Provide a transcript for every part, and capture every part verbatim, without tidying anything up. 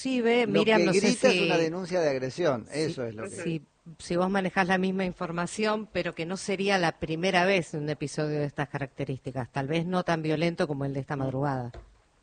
Inclusive, Lo Miriam, que no sé grita si... es una denuncia de agresión, Sí, eso es lo que... Si, si vos manejás la misma información, pero que no sería la primera vez en un episodio de estas características, tal vez no tan violento como el de esta madrugada.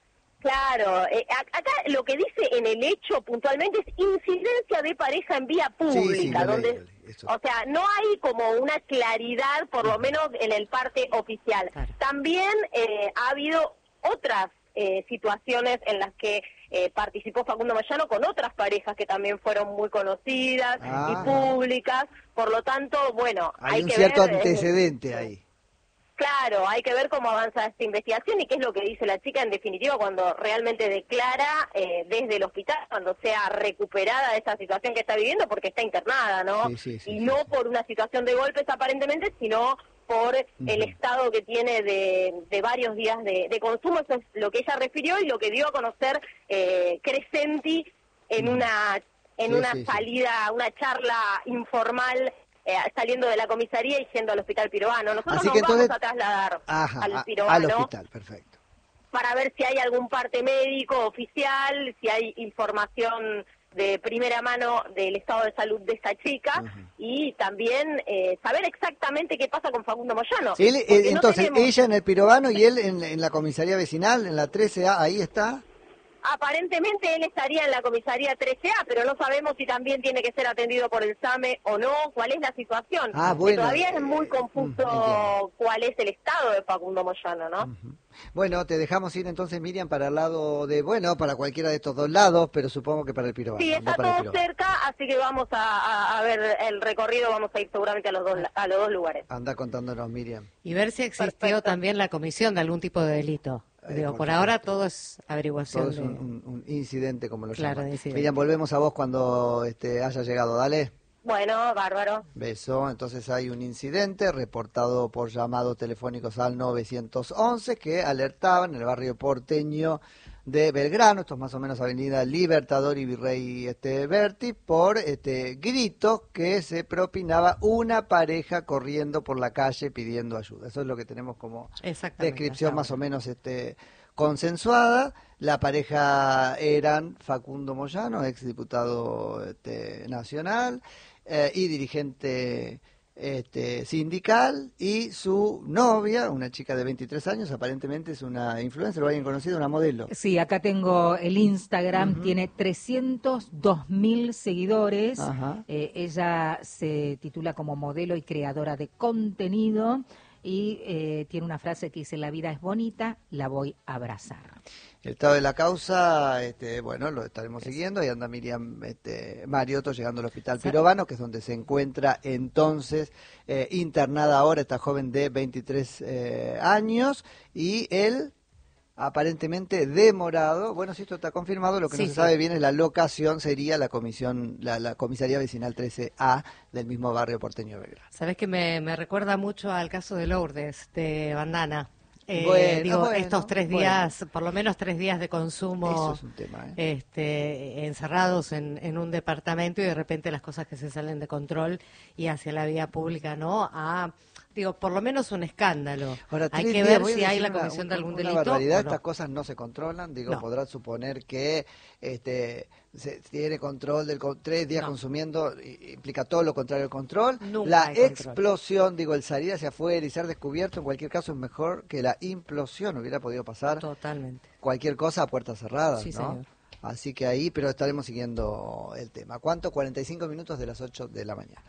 Claro, eh, acá lo que dice en el hecho puntualmente es incidencia de pareja en vía pública, Sí, sí, lo donde, leí, lo leí, eso. o sea, no hay como una claridad, por lo menos en el parte oficial. Claro. También eh, ha habido otras eh, situaciones en las que eh, participó Facundo Moyano con otras parejas que también fueron muy conocidas Ah. y públicas, por lo tanto, bueno, Hay, hay un que cierto ver... antecedente eh, ahí. Claro, hay que ver cómo avanza esta investigación y qué es lo que dice la chica en definitiva cuando realmente declara eh, desde el hospital, cuando sea recuperada de esta situación que está viviendo, porque está internada, ¿no? Sí, sí, sí, y sí, no sí. por una situación de golpes aparentemente, sino por el Ujú. estado que tiene de, de varios días de, de consumo. Eso es lo que ella refirió y lo que dio a conocer eh, Crescenti en Ujú. una en Sí, una sí, sí. salida, una charla informal, eh, saliendo de la comisaría y yendo al hospital Pirovano. Nosotros Así nos que entonces... vamos a trasladar Ajá, al a- Pirovano al hospital, perfecto. para ver si hay algún parte médico oficial, si hay información de primera mano del estado de salud de esta chica. Ujú. Y también eh, saber exactamente qué pasa con Facundo Moyano. Él, eh, porque no entonces, tenemos- ella en el Pirovano y él en, en la comisaría vecinal, en la trece A, ahí está. Aparentemente él estaría en la comisaría trece A, pero no sabemos si también tiene que ser atendido por el SAME o no, cuál es la situación. Ah, Que bueno, todavía es muy eh, confuso mm, entiendo. cuál es el estado de Facundo Moyano, ¿no? Ujú. Bueno, te dejamos ir entonces, Miriam, para el lado de, bueno, para cualquiera de estos dos lados, pero supongo que para el Pirovano. Sí, no está para el todo Pirovano. cerca, así que vamos a, a- a ver el recorrido, vamos a ir seguramente a los dos, a los dos lugares. Anda contándonos, Miriam. Y ver si existió Perfecto. también la comisión de algún tipo de delito. Eh, Digo, por por ahora supuesto. todo es averiguación Todo es de... un, un- un incidente, como lo Claro, llaman. de incidente. Miriam, volvemos a vos cuando este, haya llegado, dale. Bueno, bárbaro. Beso. Entonces hay un incidente reportado por llamados telefónicos al nueve once que alertaban en el barrio porteño de Belgrano, esto es más o menos avenida Libertador y Virrey este, Berti, por este, gritos que se propinaba una pareja corriendo por la calle pidiendo ayuda. Eso es lo que tenemos como Exactamente, descripción hasta más o ahora. menos este, consensuada. La pareja eran Facundo Moyano, exdiputado este, nacional eh, y dirigente este, sindical, y su novia, una chica de veintitrés años, aparentemente es una influencer o alguien conocido, una modelo. Sí, acá tengo el Instagram, Ujú. tiene trescientos dos mil seguidores. Ajá. Eh, ella se titula como modelo y creadora de contenido y eh, tiene una frase que dice: la vida es bonita, la voy a abrazar. El estado de la causa, este, bueno, lo estaremos siguiendo. Ahí anda Miriam este, Mariotto llegando al hospital Pirovano, que es donde se encuentra entonces eh, internada ahora esta joven de veintitrés eh, años, y él aparentemente demorado. Bueno, si esto está confirmado, lo que Sí, no se sí. sabe bien es la locación, sería la comisión, la, la comisaría vecinal trece A del mismo barrio porteño Belgrano. Sabes que me, me recuerda mucho al caso de Lourdes, de Bandana. Eh, Bueno, digo, bueno, estos tres bueno. días, por lo menos tres días de Eso consumo, es un tema, ¿eh? este, encerrados en, en un departamento, y de repente las cosas que se salen de control y hacia la vía pública, ¿no? A, digo, por lo menos un escándalo. Ahora, Hay tres que días, ver voy a si hay decir la una- comisión de una- algún una delito barbaridad, o no. estas cosas no se controlan, digo, No. podrás suponer que este se tiene control del con- tres días No. consumiendo i- implica todo lo contrario al control. Nunca La hay control. explosión, digo, el salir hacia afuera y ser descubierto en cualquier caso es mejor que la implosión. Hubiera podido pasar Totalmente. cualquier cosa a puertas cerradas, Sí, ¿no? señor. Así que ahí, pero estaremos siguiendo el tema. ¿Cuánto? cuarenta y cinco minutos de las ocho de la mañana.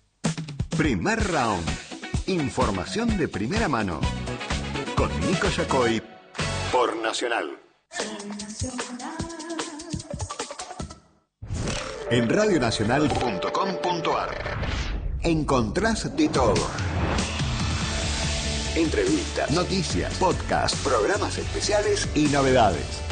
Primer round. Información de primera mano. Con Nico Yacoy por Nacional. En radionacional punto com punto ar encontrás de todo. Entrevistas, noticias, podcasts, programas especiales y novedades.